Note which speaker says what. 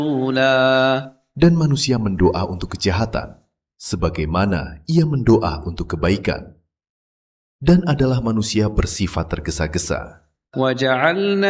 Speaker 1: Dan manusia mendoa untuk kejahatan, sebagaimana ia mendoa untuk kebaikan. Dan adalah manusia bersifat tergesa-gesa.